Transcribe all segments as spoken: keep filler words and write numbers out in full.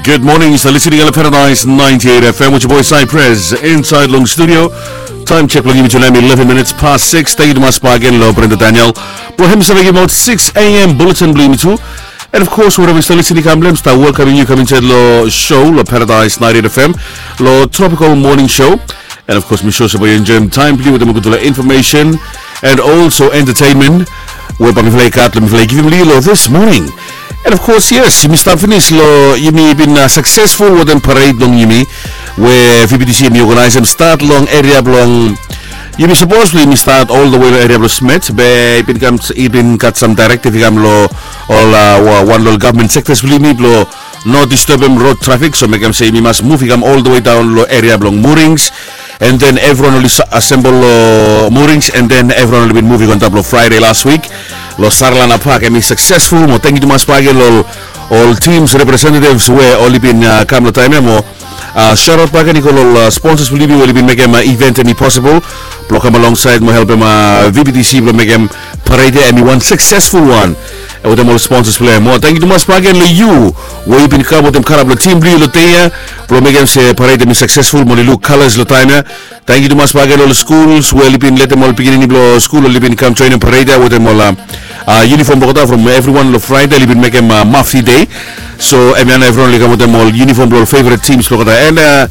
Good morning, it's the listening to Paradise ninety-eight F M with your boy Cypress inside Long Studio. Time check lagi macam eleven minutes past six. Thank you to mas pagi lo Brenda Daniel. Bohem sa lagi about six a.m. bulletin beli itu. And of course, wherever you're listening to Kamblem, start welcoming you coming to the show, lo Paradise ninety-eight F M, lo tropical morning show. And of course, me sure you enjoy time play with them good information and also entertainment. We're going to give him Lilo this morning. And of course, yes, you start finish lo you may been uh, successful with them parade long you may where V B T C may organize them start long area long you may supposedly may start all the way to area of Smith but it becomes even got some directive lo all uh, one little government sectors will me lo not disturb them road traffic so make them say we must move them all the way down lo area along moorings and then everyone will assemble uh, moorings and then everyone will be moving on top of Friday last week. Lo Sarlana Park and be successful. Mo thank you to mas pagi lo all teams representatives where only been uh, come time mo uh, shout out pagi ni ko lo sponsors will be will be make them uh, event any possible. Block them alongside mo help them uh, V B T C will make them parade and one successful one. With them all sponsors play more. Thank you to mas pagi lo you where you been come with them karab lo team blue lo teya. Block make them say parade them successful. Mo look colors lo time ya. Thank you to mas pagi lo schools where you been let them all begin ni lo school lo been come train and parade with them all. Uh, Uh, uniform Bogota from everyone on Friday we been making uh, Mafti Day so everyone everyone come with them all uniform all favorite teams Bogota and uh,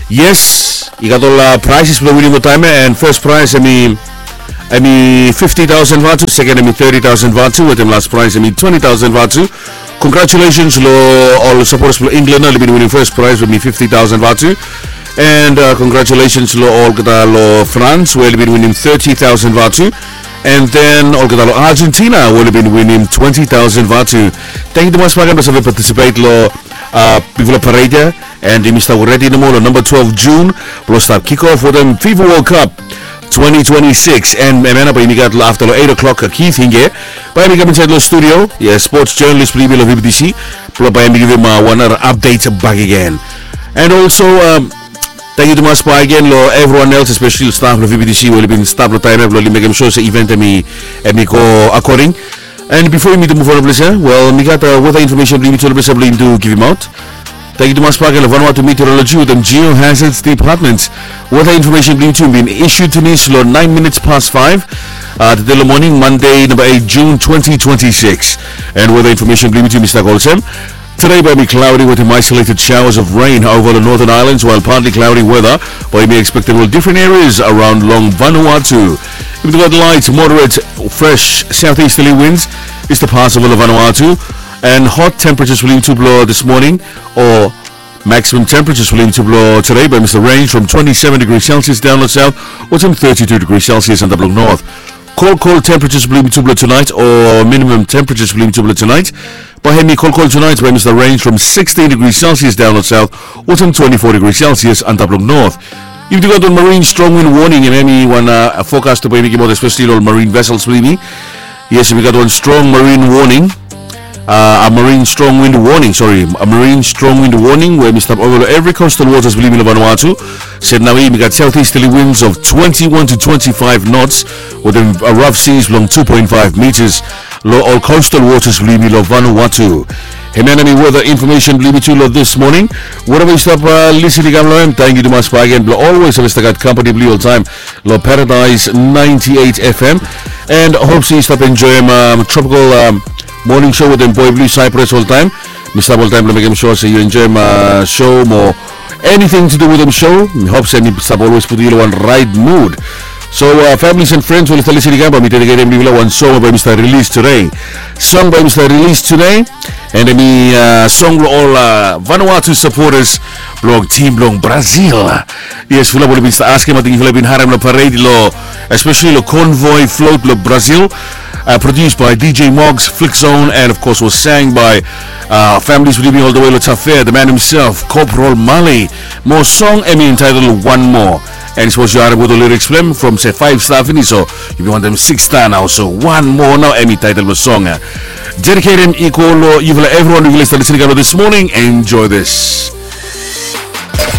yes you got all uh, prizes for the winning time and first prize I mean I mean fifty thousand Vatu second I mean thirty thousand Vatu with them last prize I mean twenty thousand Vatu. Congratulations lo all supporters for England they've been winning first prize with me fifty thousand Vatu and uh, congratulations lo all lo France where they've been winning thirty thousand Vatu. And then Olgadalo Argentina will have been winning twenty thousand Vatu. Thank you to mas pagi for participate lo uh, people parade and we start already in the morning number twelve June. We'll start kick off with them FIFA World Cup twenty twenty-six and memena pa imigat after eight o'clock Keith hinge. Pa imigat inside the studio. Yeah, sports journalist Plibi lo V B T C. Pula pa imigat give him uh, one other update back again. And also um, thank you to mas pa again lo everyone else especially staff of V B T C will have been staff lo time lo make them sure sa event mi mi ko according and before me to move on please well me got uh, weather information we to to give him out. Thank you to mas pa again lo Vanuatu meteorology with them geohazards departments weather information being to been issued to me lo nine minutes past five uh, today the morning Monday number eight June twenty twenty-six and weather information being to Mister Golsem. Today will be cloudy with some isolated showers of rain over the northern islands while partly cloudy weather but may be expected in different areas around Long Vanuatu. If you've got light, moderate, fresh southeasterly winds is the pass over the Vanuatu and hot temperatures will to blow this morning or maximum temperatures will to blow today by Mister Range from twenty-seven degrees Celsius down the south or some thirty-two degrees Celsius on the Long North. Cold, cold temperatures will to blow tonight or minimum temperatures will to blow tonight. Bahemi cold cold tonight by Mister Range from sixteen degrees Celsius down the south or some twenty-four degrees Celsius on the north. You've got the marine strong wind warning and any one uh, forecast to be about especially all marine vessels believe me. Yes, we got one strong marine warning. Uh, a marine strong wind warning, sorry, a marine strong wind warning where we stop over every coastal waters believe in Vanuatu. Said now we got southeasterly winds of twenty-one to twenty-five knots with a rough seas along two point five meters. Low all coastal waters believe me lo Vanuatu. Hemenami weather information believe me to lo this morning. Whatever you stop uh, listening I'm thank you to mas again always have got company blue all time lo Paradise ninety-eight F M and hope you stop enjoying um, tropical um, morning show with them boy blue Cypress all time. Mister all time to make them sure so you enjoy my show more anything to do with them show. Hope so you stop always put you on right mood. So uh, families and friends will tell you about me today one song by Mister Release today. Song by Mister Release today and me uh, song all uh, Vanuatu supporters blog team blog Brazil. Yes, we will be asking about the Philippine Harem lo parade lo especially lo convoy float lo Brazil. Uh, produced by D J Moggs, Flick Zone, and of course was sang by uh, families living all the way to Tafer, the man himself, Corporal Mali. More song, Emmy entitled One More. And it's what you are with the lyrics from, from say five star finish, so if you want them six star now, so one more now, Emmy title was song. Uh, dedicated equal, uh, everyone who listening to this morning, enjoy this.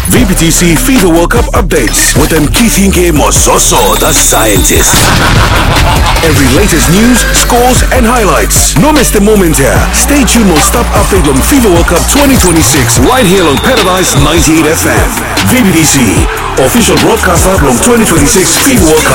V B T C FIFA World Cup updates with Mkithinke Mososo, the scientist. Every latest news, scores, and highlights. No miss the moment here. Stay tuned, no stop update on FIFA World Cup twenty twenty-six right here on Paradise ninety-eight F M. V B T C, official broadcaster on twenty twenty-six FIFA World Cup.